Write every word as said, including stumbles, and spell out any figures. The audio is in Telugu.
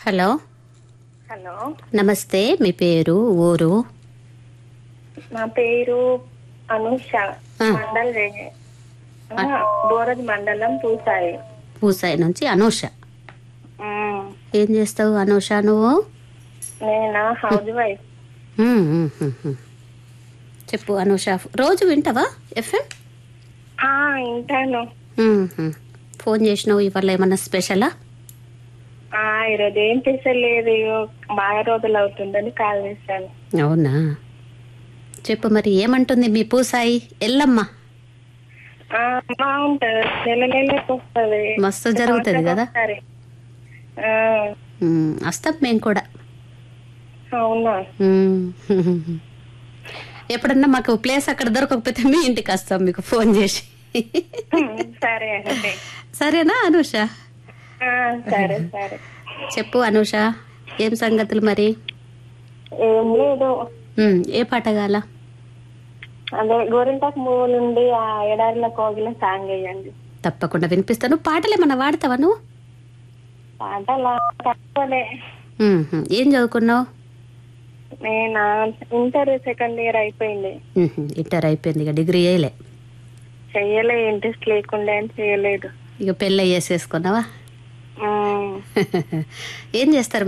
హలో హలో, నమస్తే. మీ పేరు, ఊరు? నా పేరు అనుష. ఆ. మండల్ రే- ఆ, బోరజ్ మండలం పూసాయి. పూసాయి నుంచి అనూష. మ్మ్. ఏం చేస్తావు అనూష నువ్వు? నేనా హౌస్ వైఫ్. హ్మ్, హ్మ్, హ్మ్, హ్మ్. చెప్పు అనూష. రోజు వింటావా ఎఫ్ఎం? ఆ, వింటాను. హ్మ్, హ్మ్. ఫోన్ చేసినావు ఇవాళ ఏమన్నా స్పెషలా? ఆ, ఈరోజు ఏం చేసలేదు, బాగా రోజులు అవుతుందని కాల్ చేశాను. అవునా? చెప్పు మరి, ఏమంటుంది మీ పూసాయి ఎల్లమ్మ? ఆ, బాగుంటది. నెల నెలకు వస్తుంది. మస్తు జరుగుతుంది కదా. ఒకసారి. ఆ, హ్మ్, వస్తాం మేము కూడా. అవునా? హ్మ్. ఎప్పుడన్నా మాకు ప్లేస్ అక్కడ దొరకకపోతే మీ ఇంటికి వస్తాం మీకు ఫోన్ చేసి. సరే అండి. సరేనా అనూష? ఆ, సరే సరే. చెప్పు అనూష, ఏం సంగతులు మరి? ఏం లేదు. హ్మ్, ఏ పాట గాల? అదే గోరింటాకు మూవ్ నుండి ఆ ఎడారిలో కోగిల సాంగ్ వేయండి. తప్పకుండా వినిపిస్తాను. పాటలు ఏమన్నా వాడతావా నువ్వు? పాటలా తక్కువనే. హ్మ్, హ్మ్. ఏం చదువుకున్నావు? నేనా ఇంటర్ సెకండ్ ఇయర్ అయిపోయింది. హ్మ్, హ్మ్. ఇంటర్ అయిపోయింది, ఇక డిగ్రీ చేయలే? చెయ్యలే, ఇంట్రెస్ట్ లేకుండే అని చేయలేదు. ఇక పెళ్ళి చేసేసుకున్నావా? మ్మ్. ఏం చేస్తారు